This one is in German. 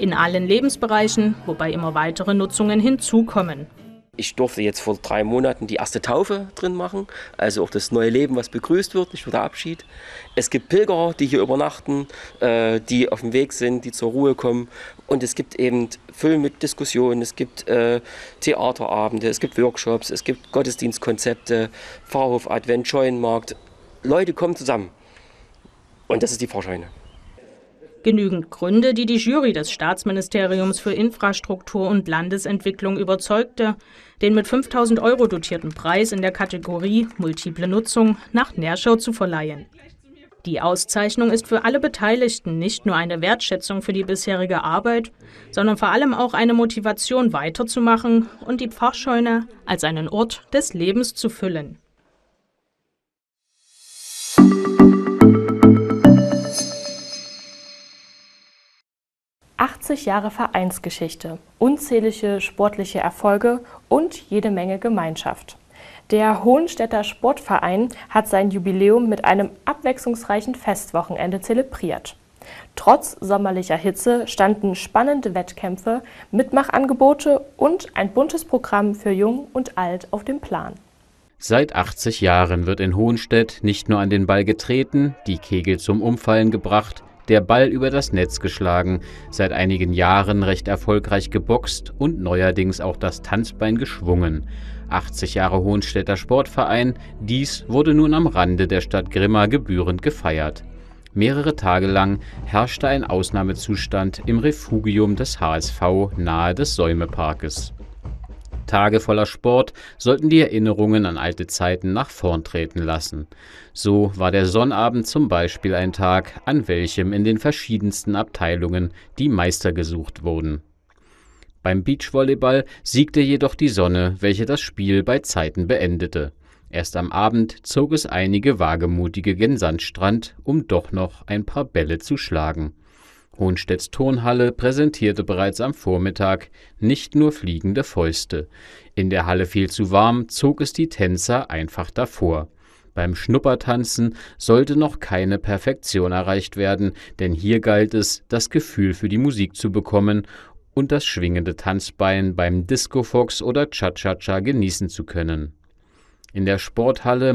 In allen Lebensbereichen, wobei immer weitere Nutzungen hinzukommen. Ich durfte jetzt vor 3 Monaten die erste Taufe drin machen, also auch das neue Leben, was begrüßt wird, nicht nur der Abschied. Es gibt Pilgerer, die hier übernachten, die auf dem Weg sind, die zur Ruhe kommen. Und es gibt eben Film mit Diskussionen, es gibt Theaterabende, es gibt Workshops, es gibt Gottesdienstkonzepte, Pfarrhof, Advent, Scheunenmarkt. Leute kommen zusammen. Und das ist die Pfarrscheune. Genügend Gründe, die die Jury des Staatsministeriums für Infrastruktur und Landesentwicklung überzeugte, den mit 5.000 € dotierten Preis in der Kategorie Multiple Nutzung nach Nerschau zu verleihen. Die Auszeichnung ist für alle Beteiligten nicht nur eine Wertschätzung für die bisherige Arbeit, sondern vor allem auch eine Motivation weiterzumachen und die Pfarrscheune als einen Ort des Lebens zu füllen. Jahre Vereinsgeschichte, unzählige sportliche Erfolge und jede Menge Gemeinschaft. Der Hohenstädter Sportverein hat sein Jubiläum mit einem abwechslungsreichen Festwochenende zelebriert. Trotz sommerlicher Hitze standen spannende Wettkämpfe, Mitmachangebote und ein buntes Programm für Jung und Alt auf dem Plan. Seit 80 Jahren wird in Hohenstedt nicht nur an den Ball getreten, die Kegel zum Umfallen gebracht, der Ball über das Netz geschlagen, seit einigen Jahren recht erfolgreich geboxt und neuerdings auch das Tanzbein geschwungen. 80 Jahre Hohenstädter Sportverein, dies wurde nun am Rande der Stadt Grimma gebührend gefeiert. Mehrere Tage lang herrschte ein Ausnahmezustand im Refugium des HSV nahe des Säumeparkes. Tage voller Sport sollten die Erinnerungen an alte Zeiten nach vorn treten lassen. So war der Sonnabend zum Beispiel ein Tag, an welchem in den verschiedensten Abteilungen die Meister gesucht wurden. Beim Beachvolleyball siegte jedoch die Sonne, welche das Spiel bei Zeiten beendete. Erst am Abend zog es einige Wagemutige gen Sandstrand, um doch noch ein paar Bälle zu schlagen. Hohenstedts Turnhalle präsentierte bereits am Vormittag nicht nur fliegende Fäuste. In der Halle viel zu warm, zog es die Tänzer einfach davor. Beim Schnuppertanzen sollte noch keine Perfektion erreicht werden, denn hier galt es, das Gefühl für die Musik zu bekommen und das schwingende Tanzbein beim Disco Fox oder Cha-Cha-Cha genießen zu können. In der Sporthalle